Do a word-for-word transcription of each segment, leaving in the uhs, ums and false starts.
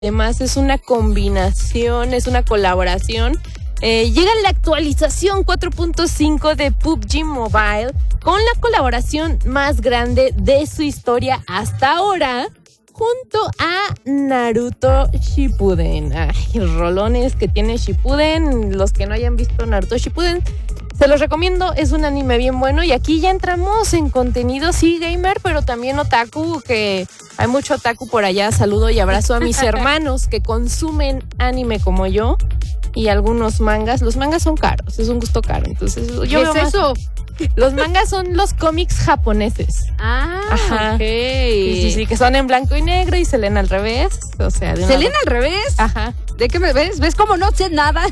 Además es una combinación, es una colaboración. Eh, llega la actualización cuatro punto cinco de P U B G Mobile con la colaboración más grande de su historia hasta ahora, junto a Naruto Shippuden. Ay, rolones que tiene Shippuden. Los que no hayan visto Naruto Shippuden, se los recomiendo, es un anime bien bueno. Y aquí ya entramos en contenido, sí, gamer, pero también otaku, que hay mucho otaku por allá. Saludo y abrazo a mis hermanos que consumen anime como yo y algunos mangas. Los mangas son caros, es un gusto caro. Entonces, yo ¿qué es eso? Los mangas son los cómics japoneses. Ah, ajá. Ok. Sí, sí, sí, que son en blanco y negro y se leen al revés. O sea, de ¿Se leen al revés? Ajá. ¿De qué me ves? ¿Ves cómo no sé nada?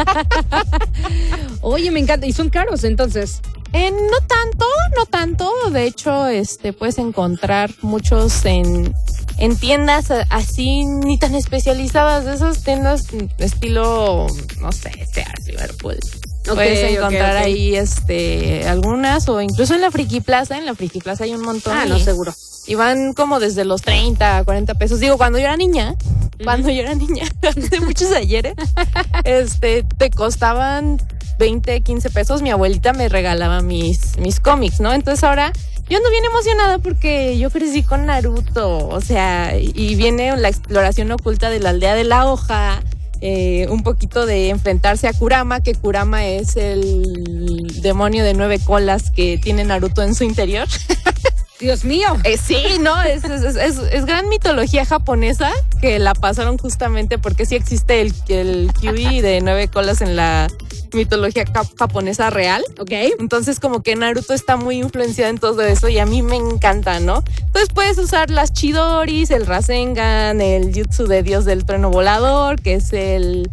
Oye, me encanta. ¿Y son caros entonces? Eh, no tanto, no tanto. De hecho, este, puedes encontrar muchos en, en tiendas así ni tan especializadas. De esas tiendas estilo, no sé, Sears, Liverpool. Okay, puedes encontrar okay, okay. ahí este algunas, o incluso en la Friki Plaza. En la Friki Plaza hay un montón. Ah, no, seguro. Y van como desde los treinta, cuarenta pesos. Digo, cuando yo era niña, uh-huh. cuando yo era niña, hace muchos ayeres, este, te costaban veinte, quince pesos. Mi abuelita me regalaba mis, mis cómics, ¿no? Entonces ahora yo ando bien emocionada porque yo crecí con Naruto. O sea, y viene la exploración oculta de la aldea de la hoja. Eh, un poquito de enfrentarse a Kurama, que Kurama es el demonio de nueve colas que tiene Naruto en su interior. Dios mío. Eh, sí, no, es, es, es, es gran mitología japonesa que la pasaron justamente porque sí existe el, el Kyuubi de nueve colas en la mitología japonesa real. Ok. Entonces como que Naruto está muy influenciado en todo eso y a mí me encanta, ¿no? Entonces puedes usar las Chidoris, el Rasengan, el Jutsu de Dios del Trueno Volador, que es el,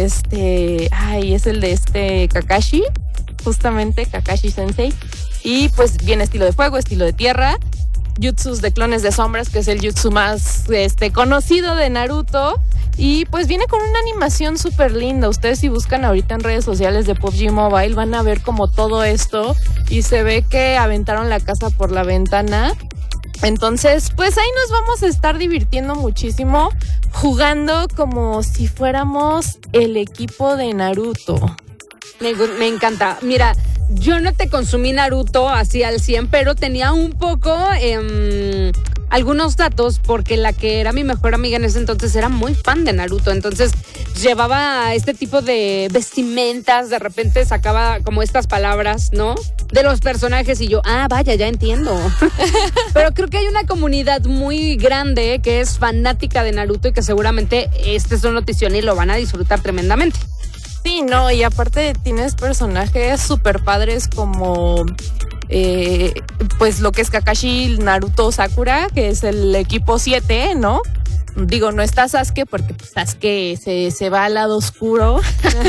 este, ay, es el de este Kakashi, justamente Kakashi Sensei. Y pues viene estilo de fuego, estilo de tierra, jutsus de clones de sombras, que es el jutsu más este, conocido de Naruto. Y pues viene con una animación súper linda. Ustedes si buscan ahorita en redes sociales de P U B G Mobile van a ver como todo esto. Y se ve que aventaron la casa por la ventana. Entonces, pues ahí nos vamos a estar divirtiendo muchísimo, jugando como si fuéramos el equipo de Naruto. Me, me encanta. Mira, yo no te consumí Naruto así al cien, pero tenía un poco eh, algunos datos porque la que era mi mejor amiga en ese entonces era muy fan de Naruto. Entonces llevaba este tipo de vestimentas, de repente sacaba como estas palabras, ¿no? De los personajes y yo, ah, vaya, ya entiendo. Pero creo que hay una comunidad muy grande que es fanática de Naruto y que seguramente este es una notición y lo van a disfrutar tremendamente. Sí, no, y aparte tienes personajes súper padres como eh, pues lo que es Kakashi, Naruto, Sakura, que es el equipo siete, ¿no? Digo, no está Sasuke porque pues, Sasuke se, se va al lado oscuro.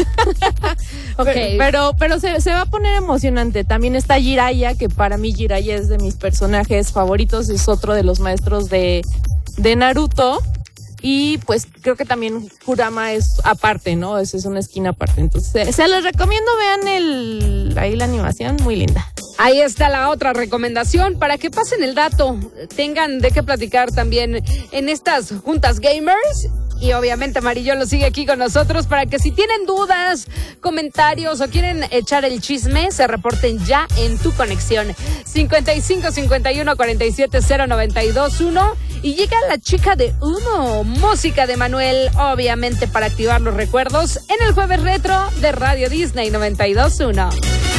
Okay. Pero, pero se, se va a poner emocionante. También está Jiraiya, que para mí Jiraiya es de mis personajes favoritos, es otro de los maestros de, de Naruto. Y pues creo que también Kurama es aparte, ¿no? Es, es una esquina aparte. Entonces, se, se los recomiendo, vean el ahí la animación, muy linda. Ahí está la otra recomendación para que pasen el dato, tengan de qué platicar también en estas juntas gamers. Y obviamente Amarillo lo sigue aquí con nosotros para que si tienen dudas, comentarios o quieren echar el chisme, se reporten ya en tu conexión. cincuenta y cinco, cincuenta y uno, cuarenta y siete, cero, noventa y dos, uno. Y llega la chica de Humo, música de Manuel, obviamente para activar los recuerdos en el Jueves Retro de Radio Disney noventa y dos punto uno.